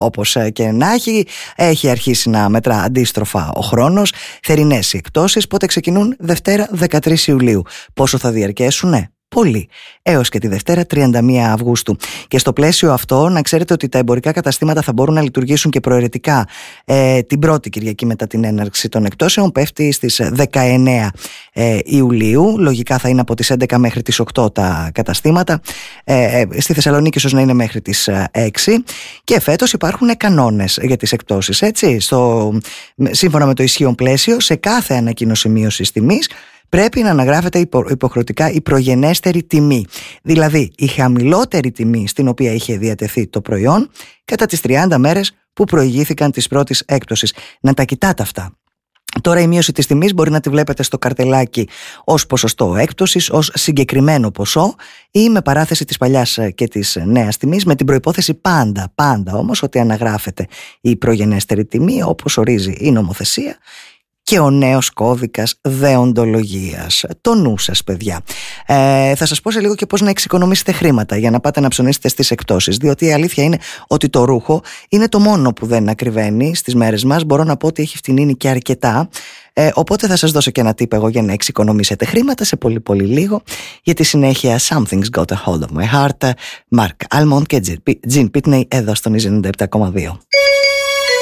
Όπως και να έχει αρχίσει να μετρά αντίστροφα ο χρόνος. Θερινές οι εκτόσεις, πότε ξεκινούν? Δευτέρα 13 Ιουλίου. Πόσο θα διαρκέσουνε? Πολύ. Έως και τη Δευτέρα 31 Αυγούστου. Και στο πλαίσιο αυτό, να ξέρετε ότι τα εμπορικά καταστήματα θα μπορούν να λειτουργήσουν και προαιρετικά την πρώτη Κυριακή μετά την έναρξη των εκτόσεων. Πέφτει στις 19 Ιουλίου. Λογικά θα είναι από τις 11 μέχρι τις 8 τα καταστήματα. Στη Θεσσαλονίκη ίσως να είναι μέχρι τις 6. Και φέτος υπάρχουν κανόνες για τις εκτόσεις. Έτσι, σύμφωνα με το ισχύον πλαίσιο, σε κάθε ανακοίνωση μείωσης τιμής πρέπει να αναγράφεται υποχρεωτικά η προγενέστερη τιμή. Δηλαδή η χαμηλότερη τιμή στην οποία είχε διατεθεί το προϊόν κατά τις 30 μέρες που προηγήθηκαν της πρώτης έκπτωσης. Να τα κοιτάτε αυτά. Τώρα η μείωση της τιμής μπορεί να τη βλέπετε στο καρτελάκι ως ποσοστό έκπτωσης, ως συγκεκριμένο ποσό ή με παράθεση της παλιάς και της νέας τιμής, με την προϋπόθεση πάντα όμως ότι αναγράφεται η προγενέστερη τιμή όπως ορίζει η νομοθεσία και ο νέος κώδικας δεοντολογίας. Το νου σας, παιδιά. Θα σας πω σε λίγο και πώς να εξοικονομήσετε χρήματα για να πάτε να ψωνίσετε στις εκτόσεις. Διότι η αλήθεια είναι ότι το ρούχο είναι το μόνο που δεν ακριβένει στις μέρες μας. Μπορώ να πω ότι έχει φτηνίνει και αρκετά. Οπότε θα σας δώσω και ένα tip εγώ για να εξοικονομήσετε χρήματα σε πολύ λίγο. Για τη συνέχεια, Something's Got a Hold of My Heart, Mark Almond και Gene Pitney εδώ στον Easy 97,2.